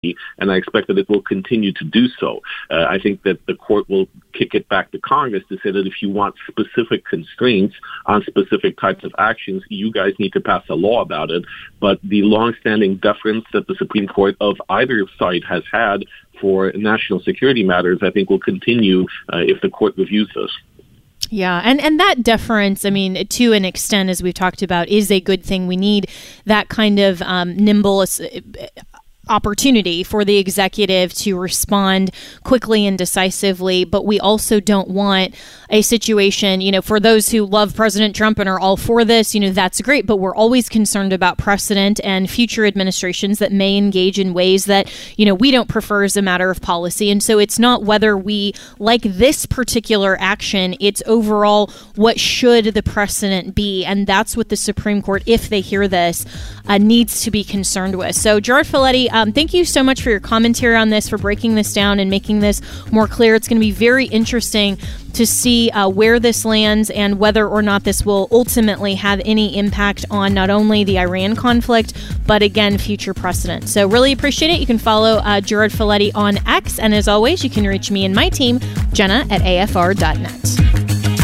and I expect that it will continue to do so. I think that the court will kick it back to Congress to say that if you want specific constraints on specific types of actions, you guys need to pass a law about it. But the longstanding deference that the Supreme Court of either side has had for national security matters, I think will continue if the court reviews this. Yeah, and that deference, I mean, to an extent, as we've talked about, is a good thing. We need that kind of nimble opportunity for the executive to respond quickly and decisively, but we also don't want a situation, for those who love President Trump and are all for this, that's great, but we're always concerned about precedent and future administrations that may engage in ways that, we don't prefer as a matter of policy. And so it's not whether we like this particular action, it's overall what should the precedent be. And that's what the Supreme Court, if they hear this, needs to be concerned with. So Gerard Filitti, thank you so much for your commentary on this, for breaking this down and making this more clear. It's going to be very interesting to see where this lands and whether or not this will ultimately have any impact on not only the Iran conflict, but again, future precedent. So really appreciate it. You can follow Gerard Filitti on X. And as always, you can reach me and my team, Jenna at AFR.net.